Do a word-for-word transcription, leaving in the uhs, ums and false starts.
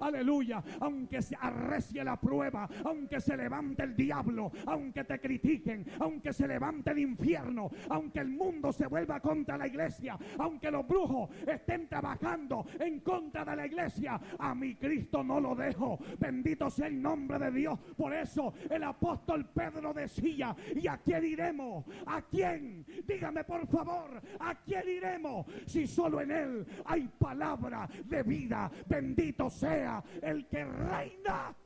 aleluya, aunque se arrecie la prueba, aunque se levante el diablo, aunque te critiquen, aunque se levante el infierno, aunque el mundo se vuelva contra la iglesia, aunque los brujos estén trabajando en contra de la iglesia, a mi Cristo no lo dejo. Bendito sea el nombre de Dios. Por eso el apóstol Pedro decía: ¿y a quién iremos? ¿A quién? Dígame por favor, ¿a quién iremos? Si solo en él hay palabra de vida. Bendito sea el que reina